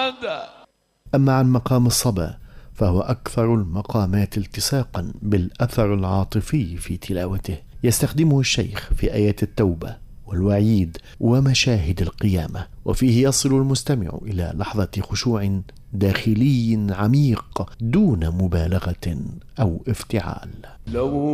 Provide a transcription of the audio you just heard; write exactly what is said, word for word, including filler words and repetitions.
أحد. أما عن مقام الصبا فهو أكثر المقامات التصاقا بالأثر العاطفي في تلاوته، يستخدمه الشيخ في آيات التوبة والوعيد ومشاهد القيامة، وفيه يصل المستمع إلى لحظة خشوع داخلي عميق دون مبالغة أو افتعال. لو